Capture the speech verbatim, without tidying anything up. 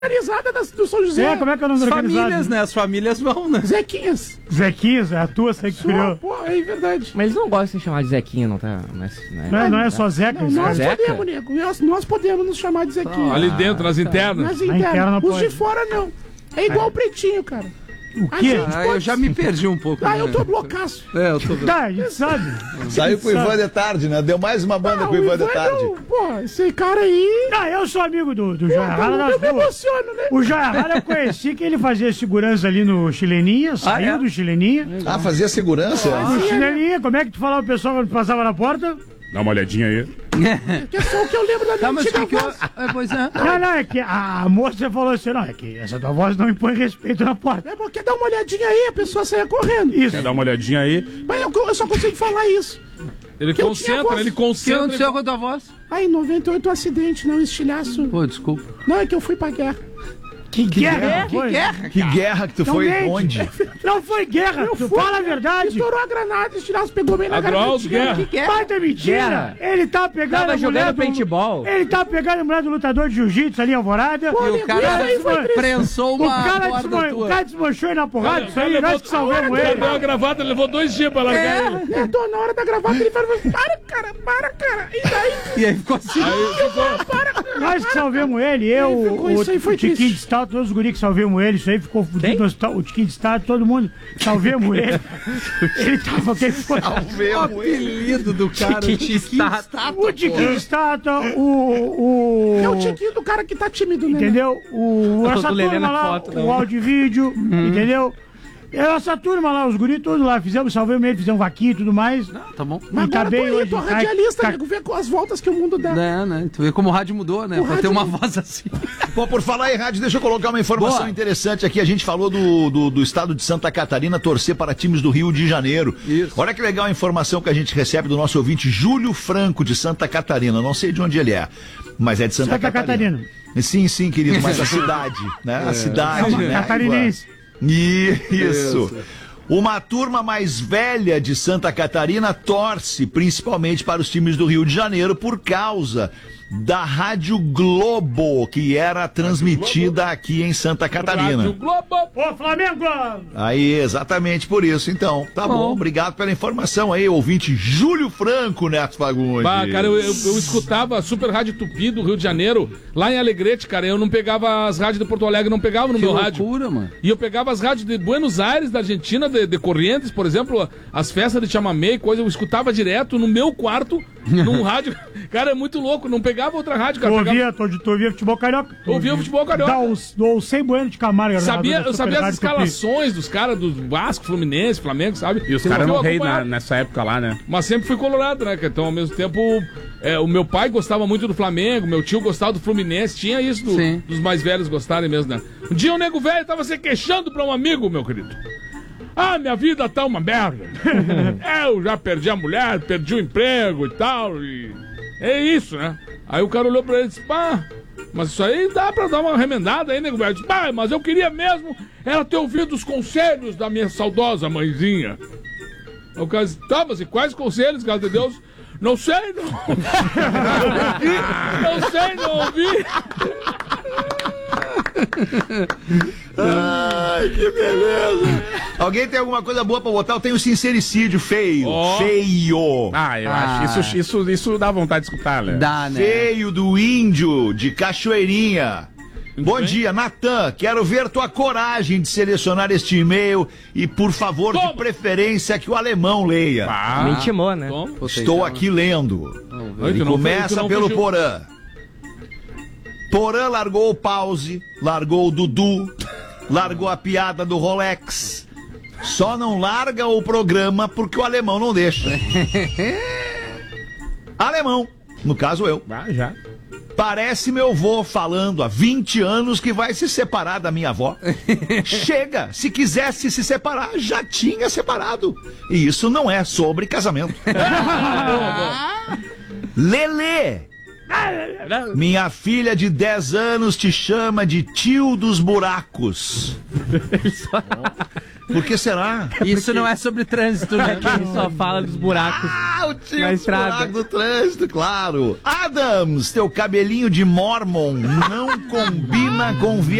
organizada do São José. É, como é que é o nome As da famílias, organizada? né? As famílias vão, né? Zequinhas. Zequinhas, é a tua, você que Sua, criou. pô, é verdade. Mas eles não gostam de se chamar de Zequinha, não tá? Mas, né? Não é, não é só Zeca? Não, isso nós é- Zeca? podemos, nego. Nós, nós podemos nos chamar de Zequinha. Ali dentro, nas internas. Nas Na interna internas. Os pode. de fora, não. É igual o Pretinho, cara. O A quê? gente Ah, pode- eu já me perdi um pouco. Ah, né? eu tô loucaço. É, eu tô... Tá, a gente sabe. Saiu com o Ivan de tarde, né? Deu mais uma banda Ah, com o Ivan de Ivan tarde. não- Pô, esse cara aí... Não, eu sou amigo do, do Joia Rara eu, das eu me ruas. emociono, né? O Joia Rara eu conheci que ele fazia segurança ali no Chileninha, saiu é? do Chileninha. Ah, fazia segurança? No Chileninha, como é que tu falava pro pessoal quando passava na porta? Dá uma olhadinha aí. Que é só o que eu lembro da minha Tá, mas o antiga que que eu... voz. É, pois é. Não, não, é que a moça falou assim, não, é que essa tua voz não impõe respeito na porta. É porque dá uma olhadinha aí, a pessoa saia correndo. Isso. Quer dar uma olhadinha aí? Mas eu, eu só consigo falar isso. Ele Que eu tinha concentra, voz. ele O que concentra. aconteceu com a tua voz? Aí, em noventa e oito, um acidente, não, estilhaço. Pô, desculpa. Não, é que eu fui pra guerra. Que guerra? Que foi? guerra, Que guerra que tu Não foi mente. onde? Não foi guerra, tu fala a verdade. Estourou a granada, estilhaço pegou bem na Agraus, garganta. guerra. Que guerra? Baita mentira. Guerra. Ele tá pegando Tava a mulher jogando do... paintball. Ele tá pegando a mulher do lutador de jiu-jitsu ali em Alvorada. Pô, E o nego, cara isso aí foi triste. prensou O uma cara, corda desman... o tua. cara desmanchou ele na porrada, isso aí, Cara, nós que salvamos Ele ele. deu uma gravata, ele levou dois dias pra largar ele. É, tô na hora da gravata, ele falou, para, cara, para, cara. E daí? E aí ficou assim. Nós que salvemos ele, eu, Ele ficou- o, isso aí foi o Tiquinho triste. de Estado, todos os guris que salvemos ele, isso aí ficou fudido no hospital, o Tiquinho de Estado, todo mundo, salvemos ele. Ele tava, quem foi? O apelido do cara, o Tiquinho Estátua. O Tiquinho de Estado, o... o... É o tiquinho do cara que tá tímido, né? Entendeu? O, essa do Lelê turma na lá, foto, o não. áudio e vídeo, Uhum. entendeu? Essa turma lá, os guris todos lá, fizemos, salvemos ele, fizemos vaquinha e tudo mais. Tá bom. Mas E tá agora bem tô aí, hoje, tô tá- radialista, tá- nego, vê com as voltas que o mundo dá. É, né? Tu vê como o rádio mudou, né? O Pra ter rádio uma mudou. voz assim. Bom, por falar em rádio, deixa eu colocar uma informação Boa. interessante aqui. A gente falou do, do, do estado de Santa Catarina torcer para times do Rio de Janeiro. Isso. Olha que legal a informação que a gente recebe do nosso ouvinte Júlio Franco, de Santa Catarina. Não sei de onde ele é, mas é de Santa, Santa Catarina. Catarina. Sim, sim, querido, mas a cidade, né? A cidade, né? Catarinense. Isso. Uma turma mais velha de Santa Catarina torce principalmente para os times do Rio de Janeiro por causa da Rádio Globo, que era transmitida aqui em Santa Catarina. Rádio Globo. Ô, Flamengo! Aí, exatamente por isso. Então, tá bom. Obrigado pela informação aí, ouvinte Júlio Franco, Neto Fagundes. Bah, cara, eu, eu, eu escutava a Super Rádio Tupi do Rio de Janeiro, lá em Alegrete, cara. Eu não pegava as rádios de Porto Alegre, não pegava no Que meu rádio. loucura, mano. E eu pegava as rádios de Buenos Aires, da Argentina, de, de Corrientes, por exemplo, as festas de chamamé, coisa, eu escutava direto no meu quarto, num rádio. Cara, é muito louco, não pegava outra rádio, Tu cara. Pegava... ouvia, tu, tu ouvia futebol carioca? Tu Ouvia futebol carioca. Dá os, do Sem Bueno de Camargo. era Sabia, narrador da eu sabia Super as Rádio Tupi. escalações dos caras, do Vasco, Fluminense, Flamengo, sabe? E os Porque caras eu eram rei acompanhava. na- nessa época lá, né? Mas sempre fui colorado, né? Então, ao mesmo tempo, é, o meu pai gostava muito do Flamengo, meu tio gostava do Fluminense, tinha isso do- Sim. dos mais velhos gostarem mesmo, né? Um dia o nego velho tava se queixando pra um amigo, meu querido. Ah, minha vida tá uma merda. Eu já perdi a mulher, perdi o emprego e tal, e... É isso, né? Aí o cara olhou pra ele e disse, pá... Mas isso aí dá pra dar uma remendada aí, nego velho. Disse, pá, mas eu queria mesmo era ter ouvido os conselhos da minha saudosa mãezinha. Aí o cara disse, tá, mas e quais conselhos, graças a Deus? Não sei, não. Não sei, não ouvi. Ai, que beleza. Alguém tem alguma coisa boa pra botar? Eu tenho sincericídio feio. Ó. Feio. Ah, eu Ah. acho. Isso, isso, isso dá vontade de escutar, né? Dá, né? Feio do índio de Cachoeirinha. Bom bem. dia, Natan. Quero ver tua coragem de selecionar este e-mail e, por favor, Toma. de preferência, que o alemão leia. Ah, Me intimou, né? Toma. Estou aqui lendo. Ai, Ele tu não- começa tu não pelo fugiu. Porã. Porã largou o pause, largou o Dudu, largou a piada do Rolex. Só não larga o programa porque o alemão não deixa. Alemão, no caso eu. ah, já. Parece meu vô falando há vinte anos que vai se separar da minha avó. Chega, se quisesse se separar, já tinha separado. E isso não é sobre casamento. Lelê, Minha filha de dez anos te chama de tio dos buracos. Por que será? Isso não é sobre trânsito, né? Ele só fala dos buracos. Ah, o tio na dos estrada. buracos do trânsito, claro. Adams, teu cabelinho de Mormon não combina com